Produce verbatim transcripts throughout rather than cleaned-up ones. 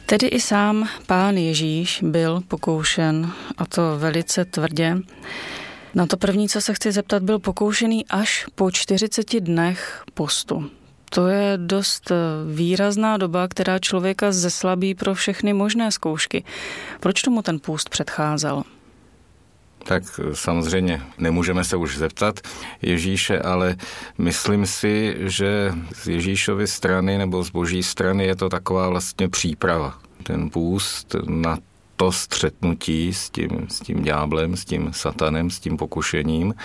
Tedy i sám Pán Ježíš byl pokoušen, a to velice tvrdě. Na to první, co se chci zeptat, byl pokoušený až po čtyřiceti dnech postu. To je dost výrazná doba, která člověka zeslabí pro všechny možné zkoušky. Proč tomu ten půst předcházel? Tak samozřejmě nemůžeme se už zeptat Ježíše, ale myslím si, že z Ježíšovy strany nebo z Boží strany je to taková vlastně příprava. Ten půst na to střetnutí s tím, s tím ďáblem, s tím satanem, s tím pokušením,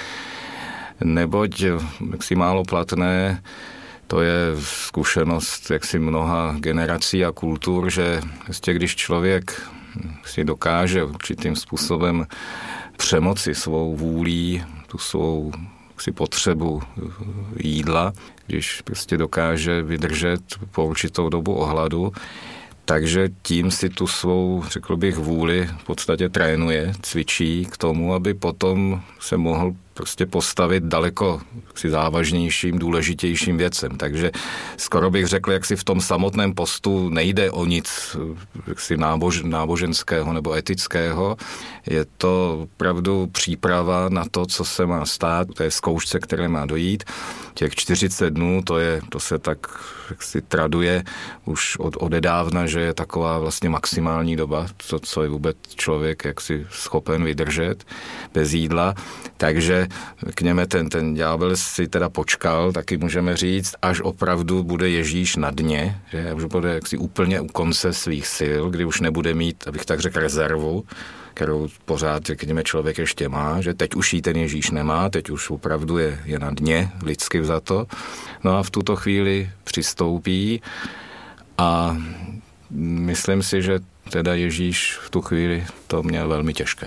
neboť jaksi málo platné, to je zkušenost jaksi mnoha generací a kultur, že vlastně když člověk si dokáže určitým způsobem přemoci svou vůlí, tu svou si potřebu jídla, když prostě dokáže vydržet po určitou dobu ohladu, takže tím si tu svou, řekl bych, vůli v podstatě trénuje, cvičí k tomu, aby potom se mohl prostě postavit daleko si závažnějším, důležitějším věcem. Takže skoro bych řekl, jak si v tom samotném postu nejde o nic jaksi nábož, náboženského nebo etického. Je to opravdu příprava na to, co se má stát, to je zkoušce, které má dojít. Těch čtyřicet dnů, to, je, to se tak jaksi traduje už od odedávna, že je taková vlastně maximální doba, to, co je vůbec člověk jaksi schopen vydržet bez jídla. Takže řekněme, ten, ten ďábel si teda počkal, taky můžeme říct, až opravdu bude Ježíš na dně, že už bude jaksi úplně u konce svých sil, kdy už nebude mít, abych tak řekl, rezervu, kterou pořád, řekněme, člověk ještě má, že teď už jí ten Ježíš nemá, teď už opravdu je, je na dně, lidsky vzato. No a v tuto chvíli přistoupí a myslím si, že teda Ježíš v tu chvíli to měl velmi těžké.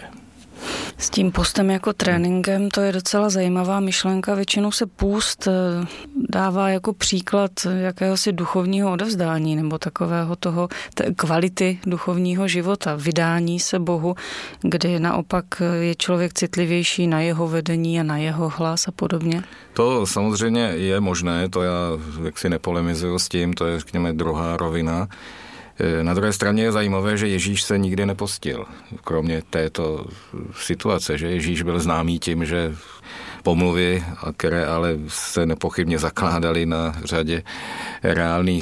S tím postem jako tréninkem, to je docela zajímavá myšlenka. Většinou se půst dává jako příklad jakéhosi duchovního odevzdání nebo takového toho kvality duchovního života, vydání se Bohu, kdy naopak je člověk citlivější na jeho vedení a na jeho hlas a podobně. To samozřejmě je možné, to já jaksi nepolemizuju s tím, to je, řekněme, druhá rovina. Na druhé straně je zajímavé, že Ježíš se nikdy nepostil. Kromě této situace, že Ježíš byl známý tím, že pomluvy, které ale se nepochybně zakládaly na řadě reálných